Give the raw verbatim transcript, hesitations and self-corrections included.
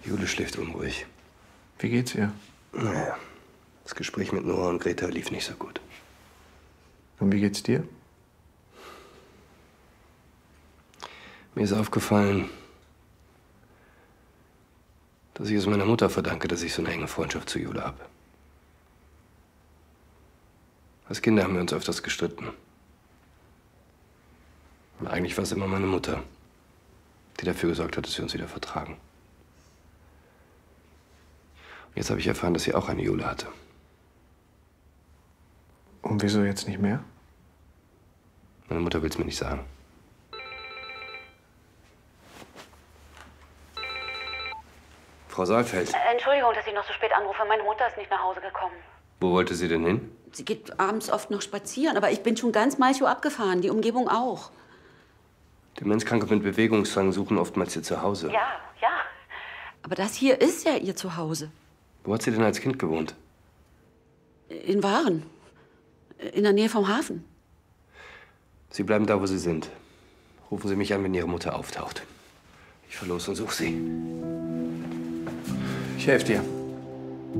Jule schläft unruhig. Wie geht's ihr? Naja, das Gespräch mit Nora und Greta lief nicht so gut. Und wie geht's dir? Mir ist aufgefallen, dass ich es meiner Mutter verdanke, dass ich so eine enge Freundschaft zu Jule habe. Als Kinder haben wir uns öfters gestritten. Und eigentlich war es immer meine Mutter, die dafür gesorgt hat, dass wir uns wieder vertragen. Und jetzt habe ich erfahren, dass sie auch eine Jule hatte. Und wieso jetzt nicht mehr? Meine Mutter will es mir nicht sagen. Frau Saalfeld. Äh, Entschuldigung, dass ich noch so spät anrufe. Meine Mutter ist nicht nach Hause gekommen. Wo wollte sie denn hin? Sie geht abends oft noch spazieren, aber ich bin schon ganz Malchow abgefahren, die Umgebung auch. Demenzkranke mit Bewegungszwang suchen oftmals ihr Zuhause. Ja, ja. Aber das hier ist ja ihr Zuhause. Wo hat sie denn als Kind gewohnt? In Waren. In der Nähe vom Hafen. Sie bleiben da, wo Sie sind. Rufen Sie mich an, wenn Ihre Mutter auftaucht. Ich fahr los und suche sie. Ich helfe dir.